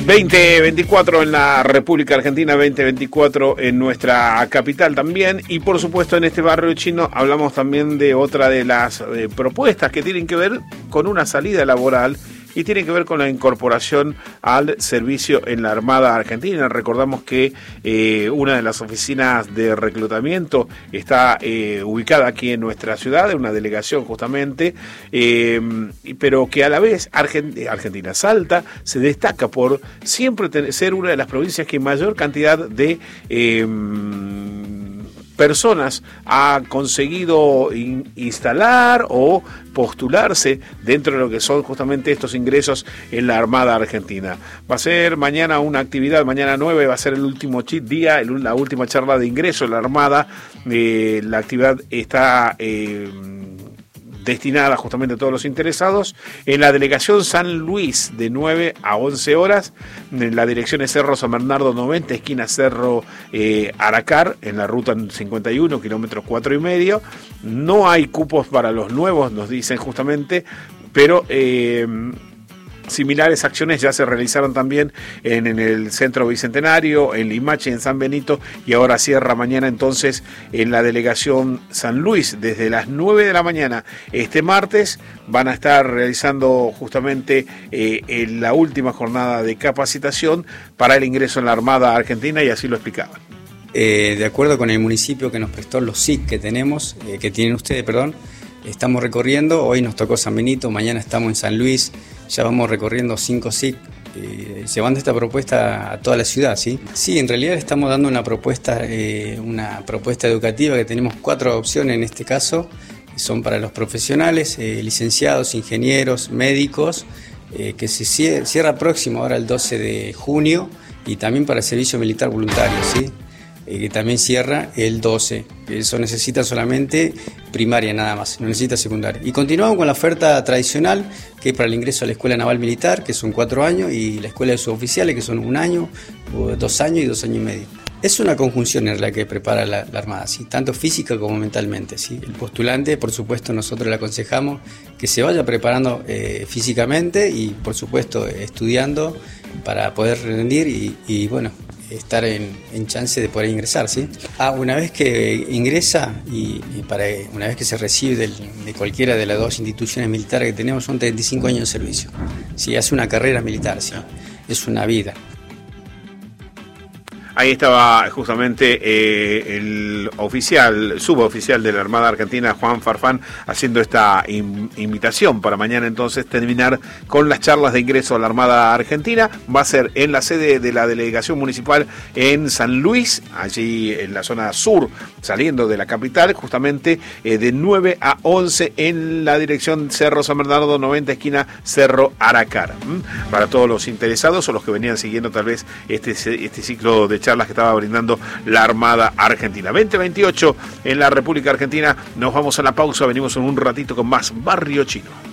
2024 en la República Argentina, 2024 en nuestra capital también, y por supuesto en este barrio chino hablamos también de otra de las propuestas que tienen que ver con una salida laboral y tiene que ver con la incorporación al servicio en la Armada Argentina. Recordamos que una de las oficinas de reclutamiento está ubicada aquí en nuestra ciudad, en una delegación justamente, pero que a la vez Argentina, Salta, se destaca por siempre ser una de las provincias que mayor cantidad de personas ha conseguido instalar o postularse dentro de lo que son justamente estos ingresos en la Armada Argentina. Va a ser mañana una actividad, mañana 9 va a ser el último día, la última charla de ingreso en la Armada. La actividad está destinada justamente a todos los interesados en la delegación San Luis de 9 a 11 horas. La dirección es Cerro San Bernardo 90, esquina Cerro Aracar, en la ruta 51, kilómetros 4,5. No hay cupos para los nuevos, nos dicen justamente, pero similares acciones ya se realizaron también en el Centro Bicentenario, en Limache, en San Benito, y ahora cierra mañana entonces en la delegación San Luis. Desde las 9 de la mañana este martes van a estar realizando justamente la última jornada de capacitación para el ingreso en la Armada Argentina, y así lo explicaban. De acuerdo con el municipio que nos prestó los SIC que tenemos, que tienen ustedes, estamos recorriendo. Hoy nos tocó San Benito, mañana estamos en San Luis, ya vamos recorriendo 5 SIC, llevando esta propuesta a toda la ciudad, ¿sí? Sí, en realidad estamos dando una propuesta educativa, que tenemos 4 opciones en este caso, son para los profesionales, licenciados, ingenieros, médicos, que se cierra próximo ahora el 12 de junio, y también para el servicio militar voluntario, ¿sí? Que también cierra el 12, eso necesita solamente primaria nada más, no necesita secundaria. Y continuamos con la oferta tradicional, que es para el ingreso a la Escuela Naval Militar, que son 4 años, y la Escuela de Suboficiales, que son 1 año, 2 años y 2 años y medio. Es una conjunción en la que prepara la Armada, ¿sí? Tanto física como mentalmente, ¿sí? El postulante, por supuesto, nosotros le aconsejamos que se vaya preparando físicamente y, por supuesto, estudiando para poder rendir y bueno, estar en chance de poder ingresar, ¿sí? Una vez que ingresa una vez que se recibe de cualquiera de las 2 instituciones militares que tenemos, son 35 años de servicio. Sí, hace una carrera militar, ¿sí? Es una vida. Ahí estaba justamente el suboficial de la Armada Argentina, Juan Farfán, haciendo esta invitación para mañana entonces terminar con las charlas de ingreso a la Armada Argentina. Va a ser en la sede de la delegación municipal en San Luis, allí en la zona sur, saliendo de la capital, justamente de 9 a 11 en la dirección Cerro San Bernardo 90, esquina Cerro Aracar. Para todos los interesados o los que venían siguiendo tal vez este ciclo de charlas que estaba brindando la Armada Argentina. 2028 en la República Argentina. Nos vamos a la pausa, venimos en un ratito con más Barrio Chino.